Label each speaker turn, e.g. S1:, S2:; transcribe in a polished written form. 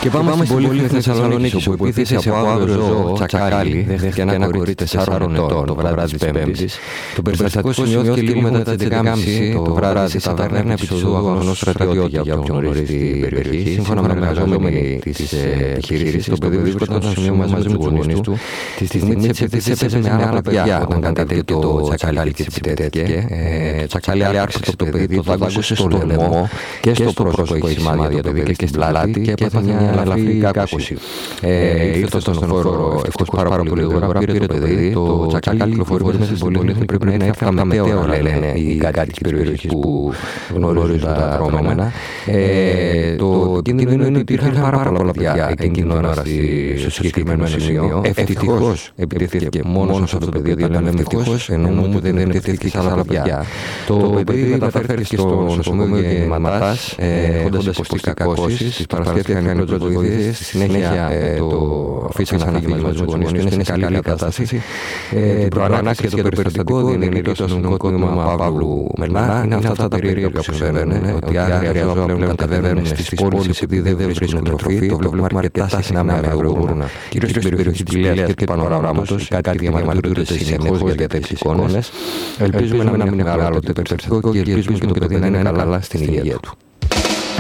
S1: Και πάμε στην Πολύχνη Θεσσαλονίκη, όπου επίθεση από άγριο ζώο, τσακάλι, δέχτηκε ένα κορίτσι 4 ετών το βράδυ της Πέμπτης. Το περιστατικό σημειώθηκε λίγο μετά τις 11:30 το βράδυ σε ταβέρνα επί του αγωνός στρατιώτη, για όποιον γνωρίζει την περιοχή. Σύμφωνα με εργαζόμενοι της επιχείρησης, το παιδί βρίσκονταν στο σημείο μαζί με τους γονείς του. Τη στιγμή της επίθεσης έπαιζε με άλλα παιδιά όταν κατέβηκε το τσακάλι και της επιτέθηκε. Το τσακάλι άρχισε το παιδί, το δάγκωσε στο λαιμό και στο πρόσωπο, έχει σημάδια το παιδί, και στην πλάτη, και έπαθε μια ελαφρύ κάκωση. Ήρθε στον χώρο ευτυχώς πάρα πολύ γρήγορα, πήρε το παιδί. Το τσακάλι κυκλοφορούσε μέσα στην Πολύχνη, πρέπει να είναι αυτά μετέωρα, λένε οι κάτοικοι της περιοχής που γνωρίζουν τα δρόμενα. Το κίνδυνο είναι ότι υπήρχαν πάρα πολλά παιδιά εκείνη την ώρα στο συγκεκριμένο σημείο. Ευτυχώς επιτέθηκε μόνο σε αυτό το παιδί, όταν λέμε ευτυχώς εννοούμε ότι δεν επιτέθηκε σε άλλα παιδιά. Το παιδί μεταφέρθηκε στο νοσοκομείο γεννηματάς, έχοντας υποστεί κακώσεις. Τις παρασχέθηκαν οι πρώτες βοήθειες. Στη συνέχεια το αφήσαν να φύγει μαζί με τους γονείς του, είναι σε καλή κατάσταση. Την προανάκριση για το περιστατικό διενεργεί το αστυνομικό τμήμα Παύλου Μελά. Είναι αυτά τα περίεργα που συμβαίνουν, ότι άγρια ζώα πλέον κατεβαίνουν στις πόλεις επειδή δεν βρίσκουν τροφή. Το βλέπουμε αρκετά συχνά με αγρογούρνα, κυρίως στην περιοχή της Λιβύης και του Πανοράματος. Κάτι διαμαρτύρονται συνεχώς για τέτοιες εικόνες. Ελπίζουμε να μην έχουμε άλλο τέτοιο περιστατικό και ελπίζουμε και το παιδί να είναι καλά στην υγεία του.